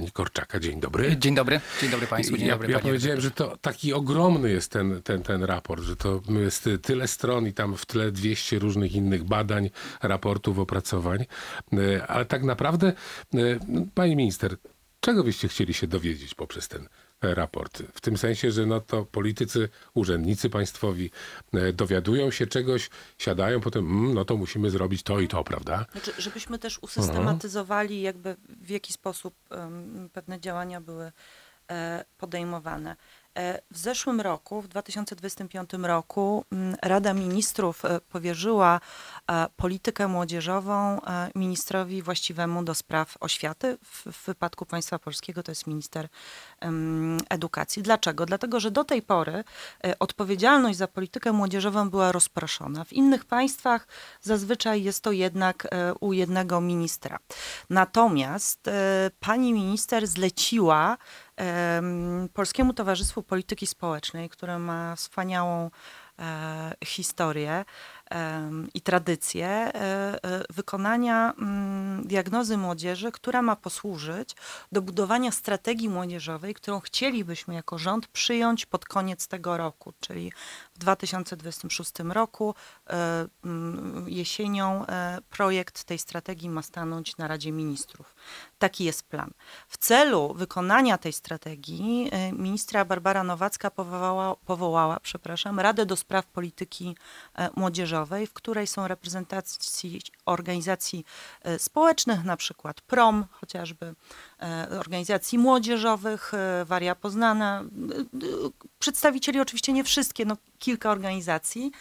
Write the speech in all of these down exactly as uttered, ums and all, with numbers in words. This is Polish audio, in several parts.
imienia Korczaka. Dzień dobry. Dzień dobry. Dzień dobry Państwu. Dzień ja, dobry, ja panie powiedziałem, że to taki ogromny jest ten, ten, ten raport, że to jest tyle stron i tam w tle dwieście różnych innych badań, raportów, opracowań. Ale tak naprawdę, pani minister, czego byście chcieli się dowiedzieć poprzez ten raport? W tym sensie, że no to politycy, urzędnicy państwowi dowiadują się czegoś, siadają, potem mm, no to musimy zrobić to i to, prawda? Znaczy, żebyśmy też usystematyzowali jakby w jaki sposób um, pewne działania były e, podejmowane. E, w zeszłym roku, w dwa tysiące dwudziestym piątym roku m, Rada Ministrów e, powierzyła e, politykę młodzieżową e, ministrowi właściwemu do spraw oświaty. W, w wypadku państwa polskiego to jest minister em, edukacji. Dlaczego? Dlatego, że do tej pory e, odpowiedzialność za politykę młodzieżową była rozproszona. W innych państwach zazwyczaj jest to jednak e, u jednego ministra. Natomiast e, pani minister zleciła Polskiemu Towarzystwu Polityki Społecznej, które ma wspaniałą e, historię e, i tradycję e, e, wykonania m, diagnozy młodzieży, która ma posłużyć do budowania strategii młodzieżowej, którą chcielibyśmy jako rząd przyjąć pod koniec tego roku, czyli w dwa tysiące dwudziestym szóstym roku e, m, jesienią e, projekt tej strategii ma stanąć na Radzie Ministrów. Taki jest plan. W celu wykonania tej strategii ministra Barbara Nowacka powołała, powołała przepraszam, Radę do Spraw Polityki Młodzieżowej, w której są reprezentacji organizacji społecznych, na przykład PROM, chociażby organizacji młodzieżowych, Waria Poznana, przedstawicieli oczywiście nie wszystkie, no kilka organizacji,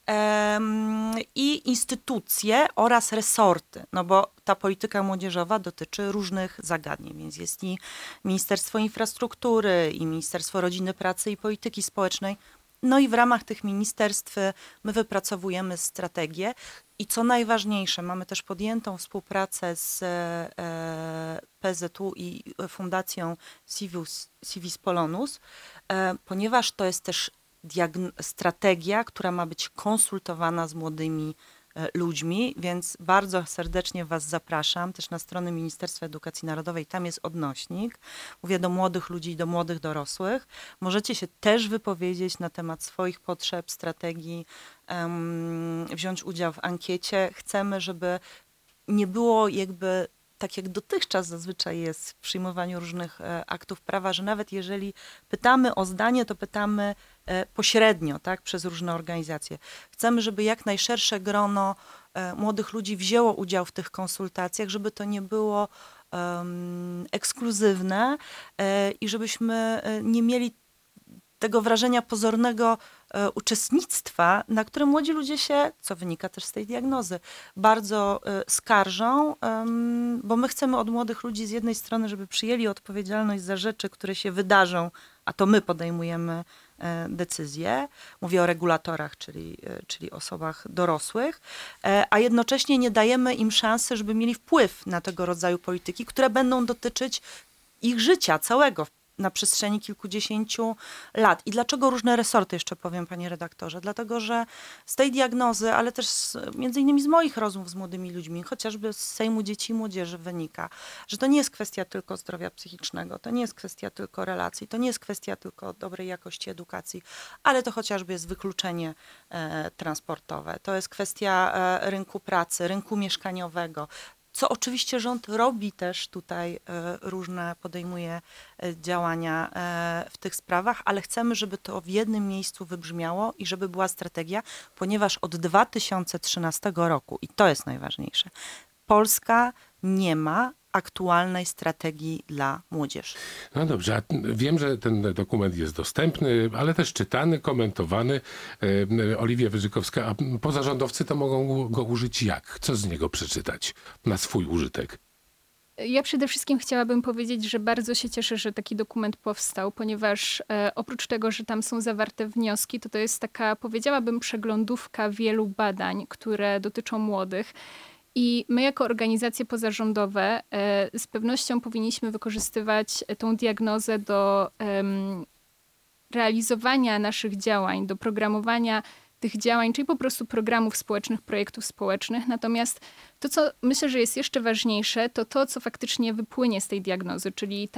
i instytucje oraz resorty, no bo ta polityka młodzieżowa dotyczy różnych zagadnień, więc jest i Ministerstwo Infrastruktury, i Ministerstwo Rodziny, Pracy i Polityki Społecznej. No i w ramach tych ministerstw my wypracowujemy strategię i co najważniejsze, mamy też podjętą współpracę z P Z U i Fundacją Civis, Civis Polonus, ponieważ to jest też strategia, która ma być konsultowana z młodymi ludźmi, więc bardzo serdecznie was zapraszam też na stronę Ministerstwa Edukacji Narodowej, tam jest odnośnik, mówię do młodych ludzi i do młodych dorosłych. Możecie się też wypowiedzieć na temat swoich potrzeb, strategii, um, wziąć udział w ankiecie. Chcemy, żeby nie było jakby tak jak dotychczas zazwyczaj jest w przyjmowaniu różnych aktów prawa, że nawet jeżeli pytamy o zdanie, to pytamy pośrednio, tak, przez różne organizacje. Chcemy, żeby jak najszersze grono młodych ludzi wzięło udział w tych konsultacjach, żeby to nie było um, ekskluzywne e, i żebyśmy nie mieli tego wrażenia pozornego e, uczestnictwa, na które młodzi ludzie się, co wynika też z tej diagnozy, bardzo e, skarżą, e, bo my chcemy od młodych ludzi z jednej strony, żeby przyjęli odpowiedzialność za rzeczy, które się wydarzą, a to my podejmujemy e, decyzje. Mówię o regulatorach, czyli, e, czyli osobach dorosłych, e, a jednocześnie nie dajemy im szansy, żeby mieli wpływ na tego rodzaju polityki, które będą dotyczyć ich życia całego na przestrzeni kilkudziesięciu lat. I dlaczego różne resorty, jeszcze powiem, panie redaktorze? Dlatego, że z tej diagnozy, ale też z, między innymi z moich rozmów z młodymi ludźmi, chociażby z Sejmu Dzieci i Młodzieży wynika, że to nie jest kwestia tylko zdrowia psychicznego, to nie jest kwestia tylko relacji, to nie jest kwestia tylko dobrej jakości edukacji, ale to chociażby jest wykluczenie e, transportowe, to jest kwestia e, rynku pracy, rynku mieszkaniowego, co oczywiście rząd robi też tutaj, różne podejmuje działania w tych sprawach, ale chcemy, żeby to w jednym miejscu wybrzmiało i żeby była strategia, ponieważ od dwa tysiące trzynastego roku, i to jest najważniejsze, Polska nie ma aktualnej strategii dla młodzieży. No dobrze, a wiem, że ten dokument jest dostępny, ale też czytany, komentowany. Oliwia Wyżykowska, a pozarządowcy to mogą go użyć jak? Co z niego przeczytać na swój użytek? Ja przede wszystkim chciałabym powiedzieć, że bardzo się cieszę, że taki dokument powstał, ponieważ e, oprócz tego, że tam są zawarte wnioski, to to jest taka, powiedziałabym, przeglądówka wielu badań, które dotyczą młodych. I my jako organizacje pozarządowe e, z pewnością powinniśmy wykorzystywać tą diagnozę do em, realizowania naszych działań, do programowania tych działań, czyli po prostu programów społecznych, projektów społecznych. Natomiast to, co myślę, że jest jeszcze ważniejsze, to to, co faktycznie wypłynie z tej diagnozy, czyli ta